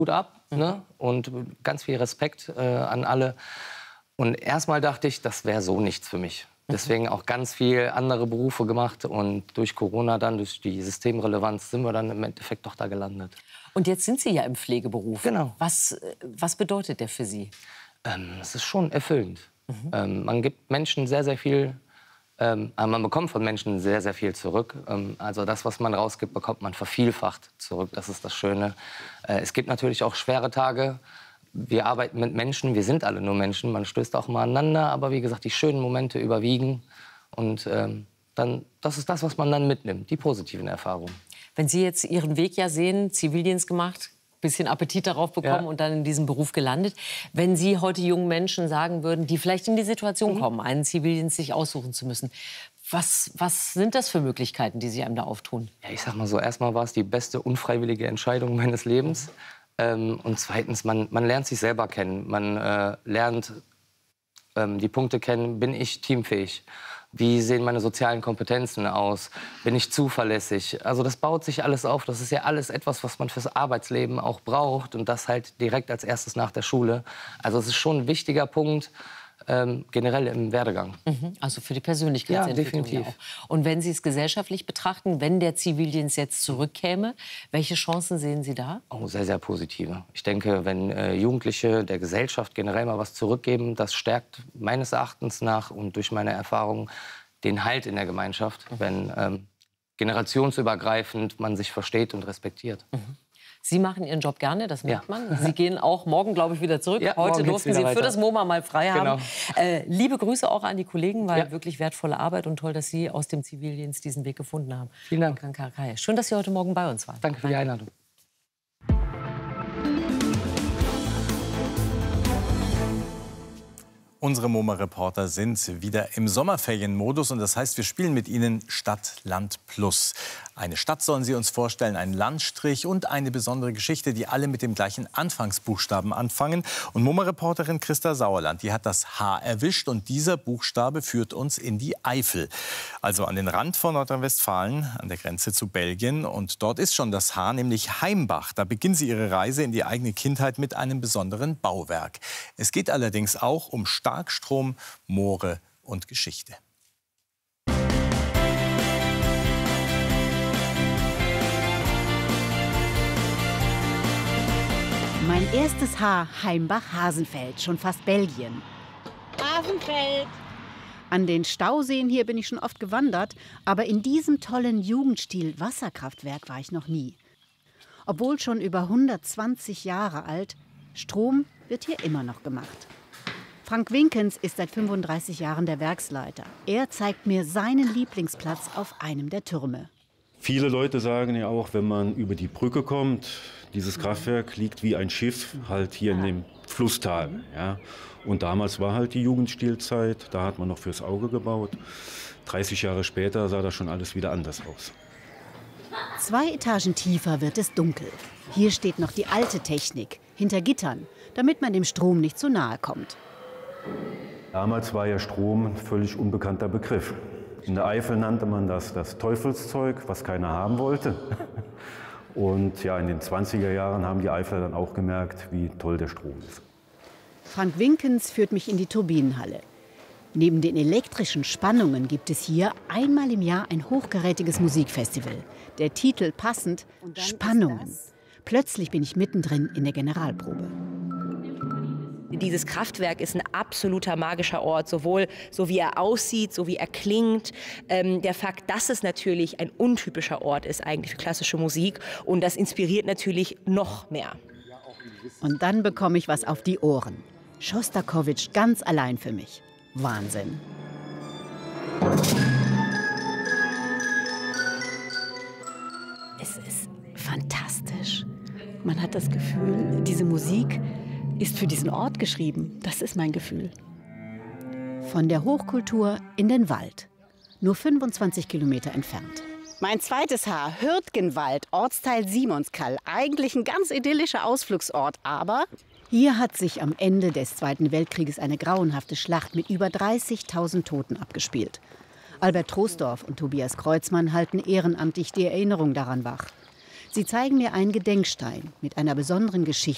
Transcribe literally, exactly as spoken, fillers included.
Hut ab, Mhm. ne? Und ganz viel Respekt äh, an alle. Und erstmal dachte ich, das wäre so nichts für mich. Deswegen auch ganz viel andere Berufe gemacht. Und durch Corona dann, durch die Systemrelevanz, sind wir dann im Endeffekt doch da gelandet. Und jetzt sind Sie ja im Pflegeberuf. Genau. Was, äh, was bedeutet der für Sie? Ähm, es ist schon erfüllend. Ähm, man gibt Menschen sehr, sehr viel, ähm, aber man bekommt von Menschen sehr, sehr viel zurück. Ähm, also das, was man rausgibt, bekommt man vervielfacht zurück. Das ist das Schöne. Äh, es gibt natürlich auch schwere Tage. Wir arbeiten mit Menschen, wir sind alle nur Menschen. Man stößt auch mal aneinander, aber wie gesagt, die schönen Momente überwiegen. Und ähm, dann, das ist das, was man dann mitnimmt, die positiven Erfahrungen. Wenn Sie jetzt Ihren Weg ja sehen, Zivildienst gemacht, bisschen Appetit darauf bekommen Ja. und dann in diesem Beruf gelandet. Wenn Sie heute jungen Menschen sagen würden, die vielleicht in die Situation kommen, einen Zivildienst sich aussuchen zu müssen, was, was sind das für Möglichkeiten, die Sie einem da auftun? Ja, ich sag mal so, erstmal war es die beste unfreiwillige Entscheidung meines Lebens. Ähm, und zweitens, man, man lernt sich selber kennen. Man äh, lernt ähm, die Punkte kennen, bin ich teamfähig? Wie sehen meine sozialen Kompetenzen aus? Bin ich zuverlässig? Also das baut sich alles auf. Das ist ja alles etwas, was man fürs Arbeitsleben auch braucht. Und das halt direkt als erstes nach der Schule. Also es ist schon ein wichtiger Punkt, ähm, generell im Werdegang. Mhm. Also für die Persönlichkeitsentwicklung. Ja, definitiv. Ja auch. Und wenn Sie es gesellschaftlich betrachten, wenn der Zivildienst jetzt zurückkäme, welche Chancen sehen Sie da? Oh, sehr, sehr positive. Ich denke, wenn äh, Jugendliche der Gesellschaft generell mal was zurückgeben, das stärkt meines Erachtens nach und durch meine Erfahrung den Halt in der Gemeinschaft, mhm. wenn ähm, generationsübergreifend man sich versteht und respektiert. Mhm. Sie machen Ihren Job gerne, das merkt Ja. man. Sie gehen auch morgen, glaube ich, wieder zurück. Ja, Heute morgen geht's durften wieder Sie weiter. für das MoMA mal frei haben. Genau. Äh, liebe Grüße auch an die Kollegen, weil Ja. wirklich wertvolle Arbeit und toll, dass Sie aus dem Zivildienst diesen Weg gefunden haben. Vielen Dank. Frau Kankakaya. Schön, dass Sie heute Morgen bei uns waren. Danke für die Einladung. Unsere MoMA-Reporter sind wieder im Sommerferienmodus und das heißt, wir spielen mit ihnen Stadt, Land, Plus. Eine Stadt sollen sie uns vorstellen, einen Landstrich und eine besondere Geschichte, die alle mit dem gleichen Anfangsbuchstaben anfangen. Und MoMA-Reporterin Christa Sauerland, die hat das H erwischt und dieser Buchstabe führt uns in die Eifel. Also an den Rand von Nordrhein-Westfalen, an der Grenze zu Belgien. Und dort ist schon das H, nämlich Heimbach. Da beginnt sie ihre Reise in die eigene Kindheit mit einem besonderen Bauwerk. Es geht allerdings auch um Starkstrom, Moore und Geschichte. Mein erstes Haar, Heimbach-Hasenfeld, schon fast Belgien. Hasenfeld. An den Stauseen hier bin ich schon oft gewandert, aber in diesem tollen Jugendstil Wasserkraftwerk war ich noch nie. Obwohl schon über hundertzwanzig Jahre alt, Strom wird hier immer noch gemacht. Frank Winkens ist seit fünfunddreißig Jahren der Werksleiter. Er zeigt mir seinen Lieblingsplatz auf einem der Türme. Viele Leute sagen ja auch, wenn man über die Brücke kommt, dieses Kraftwerk liegt wie ein Schiff halt hier in dem Flusstal. Ja. Und damals war halt die Jugendstilzeit, da hat man noch fürs Auge gebaut. dreißig Jahre später sah das schon alles wieder anders aus. Zwei Etagen tiefer wird es dunkel. Hier steht noch die alte Technik, hinter Gittern, damit man dem Strom nicht zu nahe kommt. Damals war ja Strom ein völlig unbekannter Begriff. In der Eifel nannte man das das Teufelszeug, was keiner haben wollte. Und ja, in den zwanziger Jahren haben die Eifler dann auch gemerkt, wie toll der Strom ist. Frank Winkens führt mich in die Turbinenhalle. Neben den elektrischen Spannungen gibt es hier einmal im Jahr ein hochkarätiges Musikfestival. Der Titel passend, Spannungen. Plötzlich bin ich mittendrin in der Generalprobe. Dieses Kraftwerk ist ein absoluter magischer Ort, sowohl so wie er aussieht, so wie er klingt. Ähm, der Fakt, dass es natürlich ein untypischer Ort ist eigentlich für klassische Musik und das inspiriert natürlich noch mehr. Und dann bekomme ich was auf die Ohren. Schostakowitsch ganz allein für mich. Wahnsinn. Es ist fantastisch. Man hat das Gefühl, diese Musik ist für diesen Ort geschrieben. Das ist mein Gefühl. Von der Hochkultur in den Wald. Nur fünfundzwanzig Kilometer entfernt. Mein zweites Haar, Hürtgenwald, Ortsteil Simonskall. Eigentlich ein ganz idyllischer Ausflugsort, aber... Hier hat sich am Ende des Zweiten Weltkrieges eine grauenhafte Schlacht mit über dreißigtausend Toten abgespielt. Albert Troisdorf und Tobias Kreuzmann halten ehrenamtlich die Erinnerung daran wach. Sie zeigen mir einen Gedenkstein mit einer besonderen Geschichte.